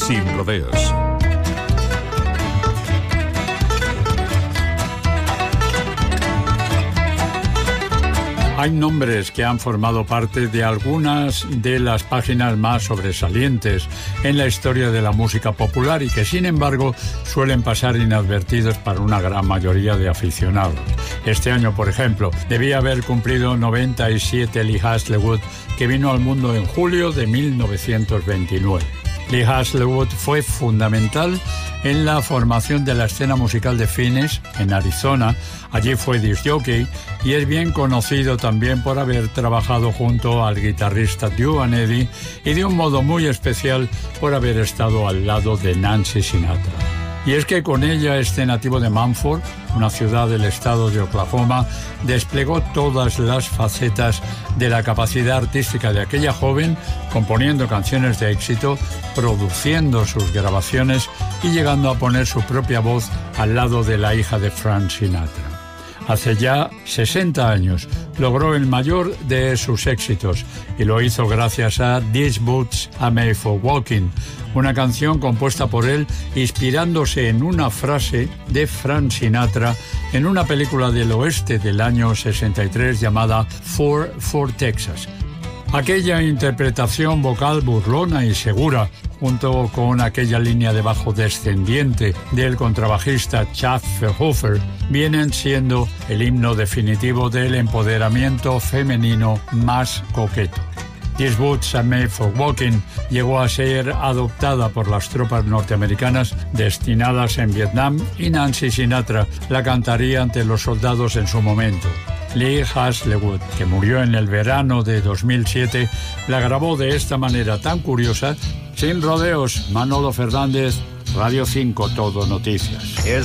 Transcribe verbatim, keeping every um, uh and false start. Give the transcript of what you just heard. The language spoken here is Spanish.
Sin rodeos. Hay nombres que han formado parte de algunas de las páginas más sobresalientes en la historia de la música popular y que, sin embargo, suelen pasar inadvertidos para una gran mayoría de aficionados. Este año, por ejemplo, debía haber cumplido noventa y siete Lee Hazlewood, que vino al mundo en julio de mil novecientos veintinueve. Lee Hazlewood fue fundamental en la formación de la escena musical de Phoenix, en Arizona. Allí fue disc jockey y es bien conocido también por haber trabajado junto al guitarrista Duane Eddy y de un modo muy especial por haber estado al lado de Nancy Sinatra. Y es que con ella este nativo de Mumford, una ciudad del estado de Oklahoma, desplegó todas las facetas de la capacidad artística de aquella joven, componiendo canciones de éxito, produciendo sus grabaciones y llegando a poner su propia voz al lado de la hija de Frank Sinatra. Hace ya sesenta años logró el mayor de sus éxitos y lo hizo gracias a These Boots Are Made for Walking, una canción compuesta por él inspirándose en una frase de Frank Sinatra en una película del oeste del año sesenta y tres llamada Four for Texas. Aquella interpretación vocal burlona y segura, junto con aquella línea de bajo descendiente del contrabajista Chad Verhoeven, vienen siendo el himno definitivo del empoderamiento femenino más coqueto. These Boots Are Made for Walking llegó a ser adoptada por las tropas norteamericanas destinadas en Vietnam y Nancy Sinatra la cantaría ante los soldados en su momento. Lee Hazlewood, que murió en el verano de dos mil siete, la grabó de esta manera tan curiosa. Sin rodeos, Manolo Fernández, Radio cinco Todo Noticias.